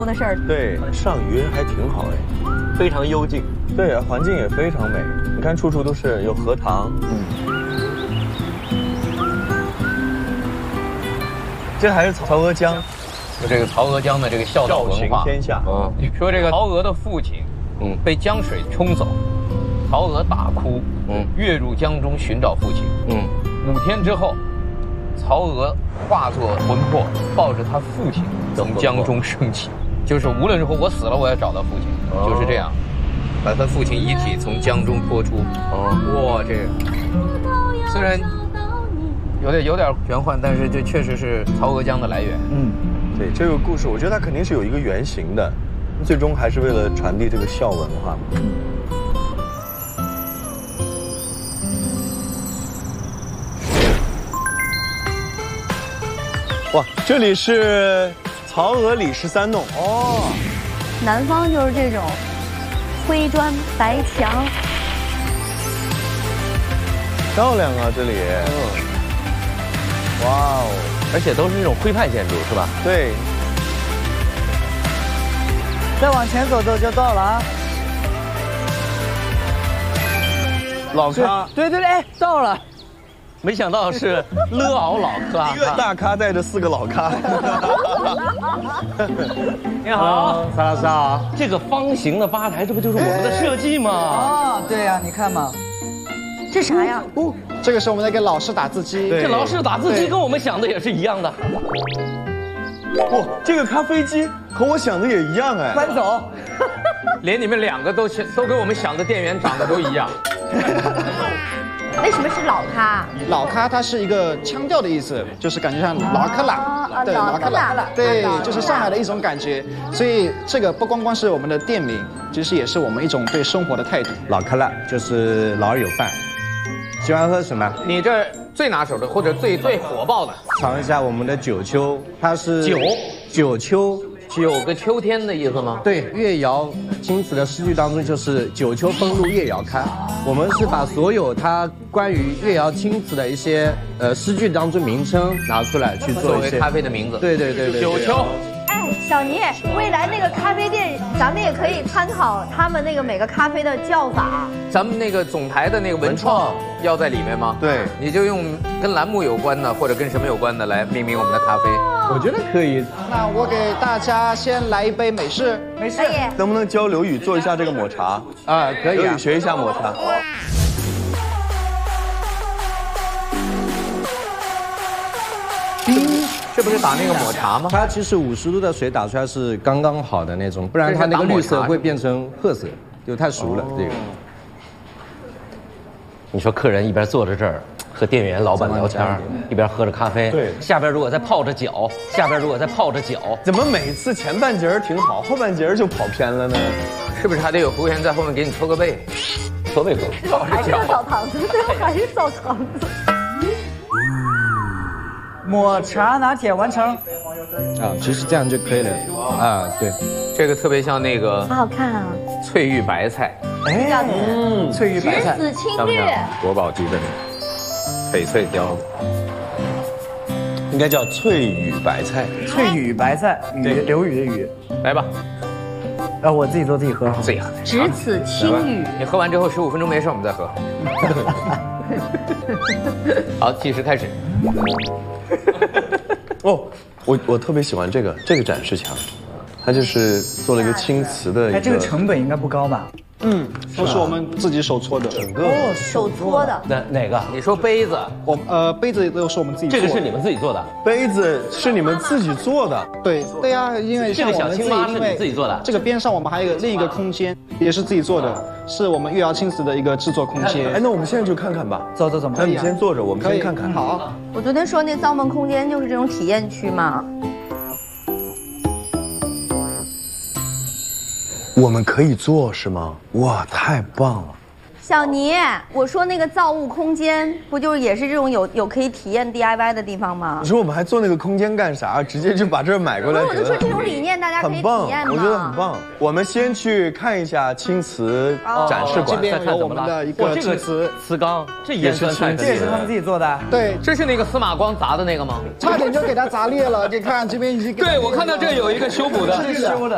的事儿。 对，上虞还挺好哎，非常幽静。对，环境也非常美。你看，处处都是有荷塘。这还是曹娥江。 说这个曹娥江的这个孝道文化， 天下。 说这个曹娥的父亲，被江水冲走，曹娥大哭，跃入江中寻找父亲。5天之后，曹娥化作魂魄，抱着他父亲从江中升起。就是无论如何我死了，我要找到父亲，就是这样，把他父亲遗体从江中拖出。哇，这个虽然有点玄幻，但是这确实是曹娥江的来源。 对这个故事，我觉得它肯定是有一个原型的，最终还是为了传递这个孝文化。哇，这里是曹娥李13弄哦。 南方就是这种灰砖白墙， 漂亮啊这里。哇哦。 而且都是那种徽派建筑，是吧？ 对。 再往前走走就到了啊。 老咖。 对，哎，到了。 没想到是乐敖老咖， 一个大咖带着4个老咖。 你好， 沙老师好。 这个方形的吧台，这不就是我们的设计吗？ 哦，对呀，你看嘛。 这啥呀？ 这个是我们那个老式打字机。 这老式打字机跟我们想的也是一样的。 哇，这个咖啡机和我想的也一样哎。 搬走。 连你们2个都跟我们想的店员长得都一样。 为什么是老咖？ 老咖它是一个腔调的意思，就是感觉像老克朗，对，老克朗，对，就是上海的一种感觉。所以这个不光光是我们的店名，其实也是我们一种对生活的态度。 老克拉就是老而有饭。喜欢喝什么？ 你这最拿手的或者最火爆的， 尝一下我们的九秋，它是九秋 9个秋天的意思吗？ 对，越窑青瓷的诗句当中就是九秋风露越窑开。我们是把所有它关于越窑青瓷的一些诗句当中名称拿出来去做一些作为咖啡的名字。 对， 九秋。 哎，小倪，未来那个咖啡店，咱们也可以参考他们那个每个咖啡的叫法。 咱们那个总台的那个文创要在里面吗？ 对， 你就用跟栏目有关的或者跟什么有关的来命名我们的咖啡。 我觉得可以。 那我给大家先来一杯美式。 可以。 能不能教刘宇做一下这个抹茶？ 可以刘宇学一下抹茶。 这不是打那个抹茶吗？ 它其实50度的水打出来是刚刚好的那种，不然它那个绿色会变成褐色，就太熟了这个。 你说客人一边坐着这儿和店员老板聊天，一边喝着咖啡， 对， 下边如果再泡着脚， 怎么每次前半截挺好，后半截就跑偏了呢？ 是不是还得有服务员在后面给你搓个背？ 搓背喝， 还是澡堂子，最后还是澡堂子。 抹茶拿铁完成。 其实这样就可以了。对， 这个特别像那个， 好好看啊！ 翠玉白菜， 翠玉白菜， 栀子清月， 国宝级的翡翠雕， 应该叫翠羽白菜。 翠羽白菜，刘宇的宇。 来吧， 我自己做自己喝。 自己喝。 栀子清语。 你喝完之后15分钟没事，我们再喝。好，计时开始。 我特别喜欢这个展示墙，它就是做了一个青瓷的一个。 这个成本应该不高吧？都是我们自己手搓的，整个手搓的。 哪个？ 你说杯子， 杯子都是我们自己做的。 这个是你们自己做的？ 杯子是你们自己做的？ 对呀，因为这个小青蛙是你自己做的。 这个边上我们还有另一个空间，也是自己做的，是我们越窑青瓷的一个制作空间。 那我们现在就看看吧。 走， 那你先坐着，我们先看看。 好。 我昨天说那造梦空间就是这种体验区嘛。 我们可以做是吗？哇，太棒了！ 小倪，我说那个造物空间不就是也是这种有可以体验 DIY 的地方吗？ 你说我们还做那个空间干啥？直接就把这儿买过来。 我就说这种理念大家可以体验嘛。 我觉得很棒。我们先去看一下青瓷展示馆， 这边有我们的一个青瓷瓷缸，这也是青瓷， 这也是他们自己做的。对， 这是那个司马光砸的那个吗？ 差点就给它砸裂了。你看这边已经。 对，我看到这有一个修补的， 是修的。